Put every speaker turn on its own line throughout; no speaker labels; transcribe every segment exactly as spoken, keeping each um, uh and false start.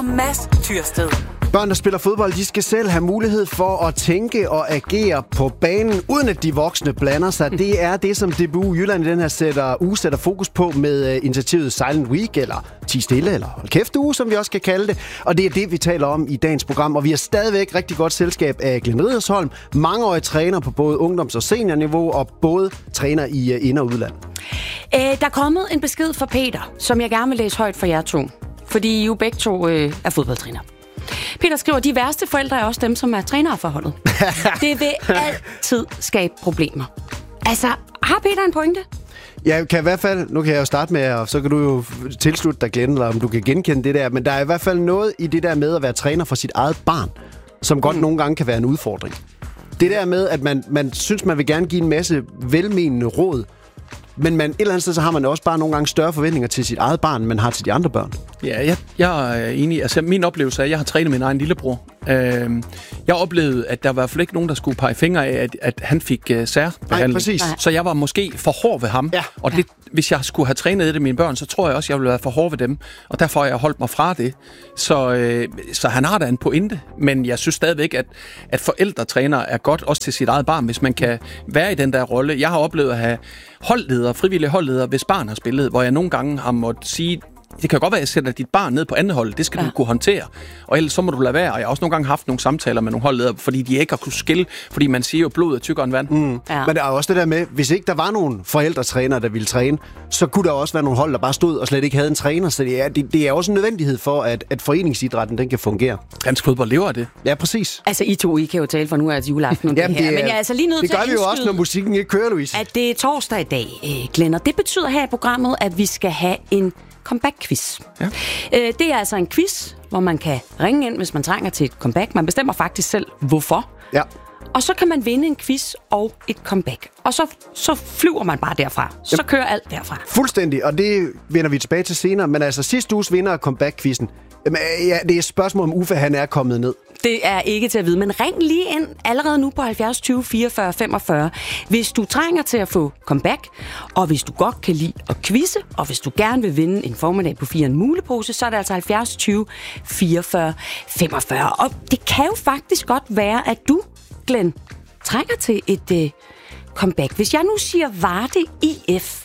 Mads Tyrsted.
Børn, der spiller fodbold, de skal selv have mulighed for at tænke og agere på banen, uden at de voksne blander sig. Det er det, som D B U Jylland i den her sætter, uge sætter fokus på med uh, initiativet Silent Week, eller Ti Stille, eller Hold Kæft Uge, som vi også kan kalde det. Og det er det, vi taler om i dagens program. Og vi har stadigvæk rigtig godt selskab af Glenn Riddersholm, mangeårig træner på både ungdoms- og seniorniveau, og både træner i uh, ind- og udland.
Æ, der er kommet en besked fra Peter, som jeg gerne vil læse højt for jer to. Fordi I jo begge to øh, er fodboldtræner. Peter skriver, at de værste forældre er også dem, som er trænere for holdet. Det vil altid skabe problemer. Altså, har Peter en pointe?
Jeg kan i hvert fald, nu kan jeg jo starte med, og så kan du jo tilslutte dig, Glenn, eller om du kan genkende det der, men der er i hvert fald noget i det der med at være træner for sit eget barn, som godt mm. nogle gange kan være en udfordring. Det der med, at man, man synes, man vil gerne give en masse velmenende råd, men man, et eller andet sted, så har man også bare nogle gange større forventninger til sit eget barn, end man har til de andre børn.
Ja, jeg, jeg er enig. Altså, min oplevelse er, at jeg har trænet min egen lillebror. Øh, jeg oplevede, at der var i hvert fald ikke nogen, der skulle pege fingre af, at, at han fik uh, særbehandling.
Nej, præcis.
Så jeg var måske for hård ved ham.
Ja.
Og det, hvis jeg skulle have trænet det af mine børn, så tror jeg også, jeg ville være for hård ved dem. Og derfor har jeg holdt mig fra det. Så, øh, så han har da en pointe. Men jeg synes stadigvæk, at, at forældretrænere er godt også til sit eget barn, hvis man kan være i den der rolle. Jeg har oplevet at have holdledere, frivillige holdledere, hvis barn har spillet, hvor jeg nogle gange har måttet sige, det kan godt være, at jeg sætter dit barn ned på andet hold. Det skal ja. du kunne håndtere. Og ellers så må du lade være. Og jeg har også nogle gange haft nogle samtaler med nogle holdledere, fordi de ikke har kunnet skille. Fordi man siger jo, blod er tykkere end vand.
Mm. Ja. Men der er også det der med, hvis ikke der var nogen forældretrænere, der ville træne, så kunne der også være nogle hold, der bare stod og slet ikke havde en træner. Så det er, det, det er også en nødvendighed for, at, at foreningsidrætten den kan fungere.
Dansk fodbold lever af det.
Ja, præcis.
Altså, I to, I kan jo tale for nu er det juleaften om
Jamen,
det her.
Det, er,
Men jeg er altså lige nødt
det
til
gør
at
vi jo også, når musikken ikke kører, Louise.
At det er torsdag i dag, Glenn. Og det betyder her i programmet, at vi skal have en comeback-quiz. Ja. Øh, det er altså en quiz, hvor man kan ringe ind, hvis man trænger til et comeback. Man bestemmer faktisk selv, hvorfor.
Ja.
Og så kan man vinde en quiz og et comeback. Og så, så flyver man bare derfra. Så Jamen, kører alt derfra.
Fuldstændig, og det vender vi tilbage til senere. Men altså, sidste uges vinder af comeback-quizzen. Ja, det er et spørgsmål, om Uffe han er kommet ned.
Det er ikke til at vide, men ring lige ind allerede nu på halvfjerds tyve fireogfyrre femogfyrre, hvis du trænger til at få comeback, og hvis du godt kan lide at quizze, og hvis du gerne vil vinde en formiddag på fire en mulepose, så er det altså halvfjerds tyve fireogfyrre femogfyrre. Og det kan jo faktisk godt være, at du, Glenn, trænger til et uh, comeback. Hvis jeg nu siger Varde I F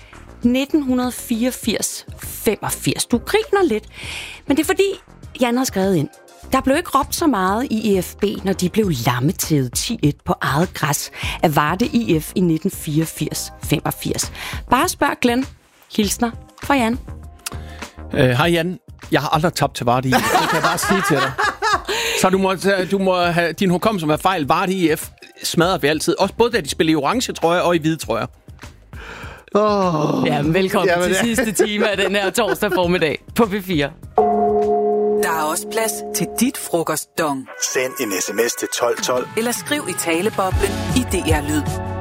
nitten fireogfirs femogfirs. Du griner lidt, men det er fordi, Jan har skrevet ind. Der blev ikke råbt så meget i E F B, når de blev lammetædet ti et på eget græs af Varde I F i nitten fireogfirs femogfirs. Bare spørg Glenn. Hilsner fra Jan.
Hej uh, Jan. Jeg har aldrig tabt til Varde I F. Det kan jeg bare sige til dig. Så du må, du må have din hukommelse med fejl. Varde I F smadrer vi altid. Også både da de spiller i orange trøjer og i hvide trøjer.
Oh. Ja, velkommen Jamen, til ja. sidste time af den her torsdag formiddag på P fire.
Der er også plads til dit frokostdong.
Send en sms til tolv tolv.
Eller skriv i taleboblen i D R Lyd.